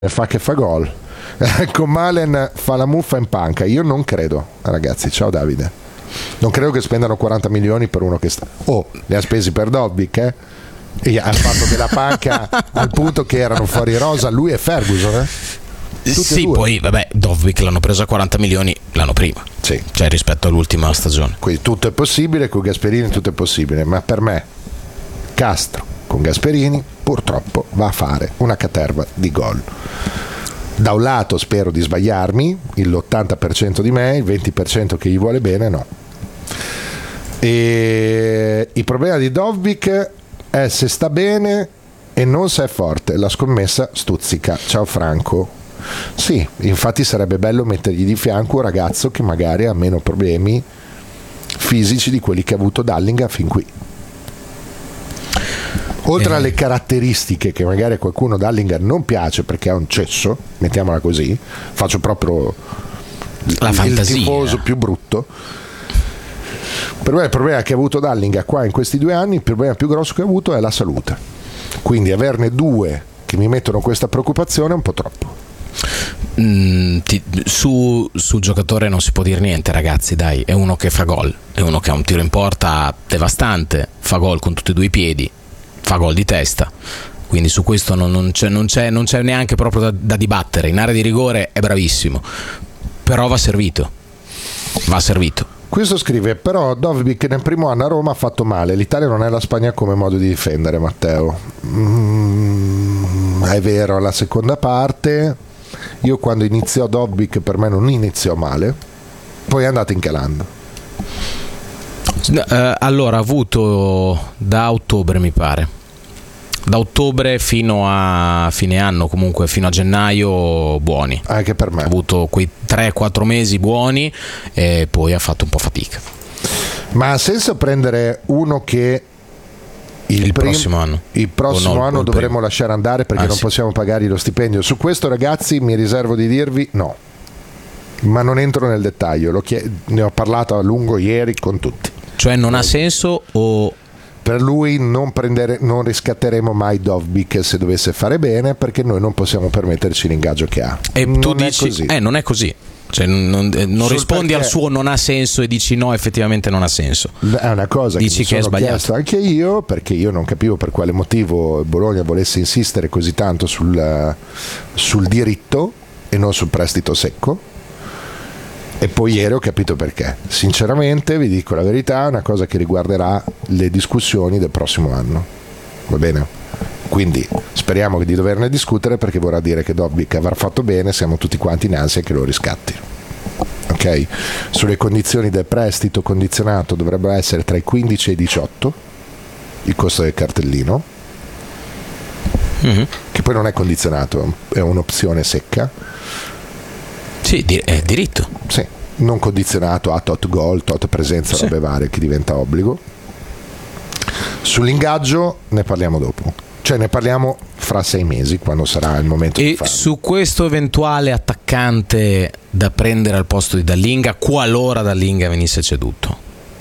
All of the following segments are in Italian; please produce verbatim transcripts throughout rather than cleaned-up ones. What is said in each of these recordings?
fa che fa gol. Con Malen fa la muffa in panca. Io non credo, ragazzi. Ciao Davide. Non credo che spendano quaranta milioni per uno che sta. Oh, li ha spesi per Dobbik, eh? E ha fatto della panca al punto che erano fuori rosa lui e Ferguson, eh? Tutti sì, poi vabbè, Dobbik l'hanno preso a quaranta milioni l'anno prima, sì, cioè rispetto all'ultima stagione. Quindi tutto è possibile, con Gasperini tutto è possibile, ma per me Castro con Gasperini purtroppo va a fare una caterva di gol. Da un lato spero di sbagliarmi, l'ottanta per cento di me, il venti per cento che gli vuole bene no. E il problema di Dobbik è se sta bene e non se è forte, la scommessa stuzzica. Ciao Franco. Sì, infatti sarebbe bello mettergli di fianco un ragazzo che magari ha meno problemi fisici di quelli che ha avuto Dallinga fin qui. Oltre eh. alle caratteristiche che magari a qualcuno Dallinga non piace perché ha un cesso, mettiamola così, faccio proprio la il, fantasia. il tifoso più brutto. Per me il problema che ha avuto Dallinga qua in questi due anni, il problema più grosso che ha avuto è la salute. Quindi averne due che mi mettono questa preoccupazione è un po' troppo. Mm, ti, su, sul giocatore non si può dire niente, ragazzi, dai, è uno che fa gol, è uno che ha un tiro in porta devastante, fa gol con tutti e due i piedi, fa gol di testa, quindi su questo non, non, c'è, non, c'è, non c'è neanche proprio da, da dibattere. In area di rigore è bravissimo, però va servito, va servito. Questo scrive, però Dobbik nel primo anno a Roma ha fatto male, l'Italia non è la Spagna come modo di difendere, Matteo. Mm, è vero, la seconda parte, io quando iniziò Dobbik per me non iniziò male, poi è andato incalando. Uh, allora ha avuto da ottobre mi pare da ottobre fino a fine anno, comunque fino a gennaio buoni, anche per me ha avuto quei tre quattro mesi buoni e poi ha fatto un po' fatica. Ma ha senso prendere uno che il, il prim- prossimo anno il prossimo no, anno dovremo primo. lasciare andare perché ah, non sì. possiamo pagargli lo stipendio? Su questo, ragazzi, mi riservo di dirvi no, ma non entro nel dettaglio, lo chied- ne ho parlato a lungo ieri con tutti. Cioè non ha senso o... Per lui non, prendere, non riscatteremo mai Dobbik se dovesse fare bene, perché noi non possiamo permetterci l'ingaggio che ha. E non tu è dici, così. Eh, non è così. Cioè, non, non rispondi al suo non ha senso e dici no, effettivamente non ha senso. È una cosa dici che mi che sono è chiesto anche io, perché io non capivo per quale motivo Bologna volesse insistere così tanto sul, sul diritto e non sul prestito secco. E poi ieri ho capito perché. Sinceramente, vi dico la verità, è una cosa che riguarderà le discussioni del prossimo anno. Va bene? Quindi speriamo di doverne discutere, perché vorrà dire che Dobbik avrà fatto bene, siamo tutti quanti in ansia che lo riscatti. Ok? Sulle condizioni del prestito condizionato dovrebbero essere tra i quindici e i diciotto il costo del cartellino, mm-hmm. che poi non è condizionato, è un'opzione secca. Sì, è diritto. Sì, non condizionato a tot gol, tot presenza, sì. robe varie, che diventa obbligo. Sull'ingaggio ne parliamo dopo, cioè ne parliamo fra sei mesi, quando sarà il momento e di farlo. E su questo eventuale attaccante da prendere al posto di Dallinga, qualora Dallinga venisse ceduto,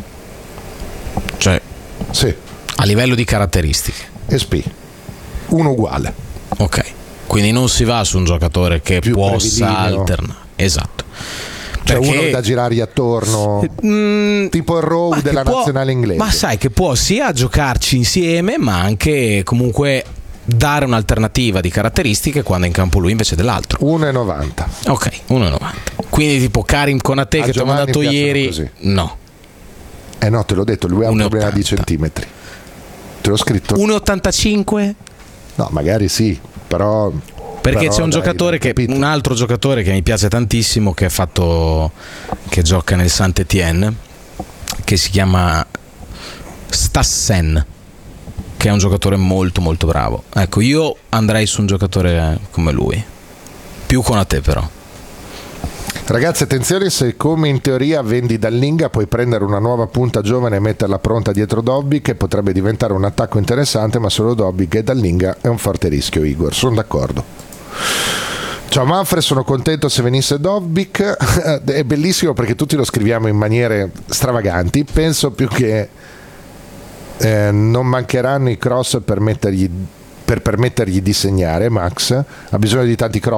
cioè sì. a livello di caratteristiche S P uno uguale, ok, quindi non si va su un giocatore che più possa alternare. Esatto, cioè perché uno da girargli attorno, mm, tipo il Rowe della può, nazionale inglese. Ma sai che può sia giocarci insieme, ma anche comunque dare un'alternativa di caratteristiche quando è in campo lui invece dell'altro. uno e novanta. Ok, uno e novanta. Quindi tipo Karim Konate che ti ho mandato ieri così. No. Eh no, te l'ho detto, lui ha un problema di centimetri. Te l'ho scritto. uno e ottantacinque? No, magari sì, però... Perché però, c'è un dai, giocatore che un altro giocatore che mi piace tantissimo, che ha fatto che gioca nel Saint-Étienne, che si chiama Stassen, che è un giocatore molto molto bravo. Ecco, io andrei su un giocatore come lui, più con a te però. Ragazzi, attenzione, se come in teoria vendi Dallinga puoi prendere una nuova punta giovane e metterla pronta dietro Dobbik, che potrebbe diventare un attacco interessante, ma solo Dobbik e Dallinga è un forte rischio, Igor, sono d'accordo. Ciao Manfred, sono contento se venisse Dobbik, è bellissimo perché tutti lo scriviamo in maniere stravaganti, penso più che eh, non mancheranno i cross per, mettergli, per permettergli di segnare. Max ha bisogno di tanti cross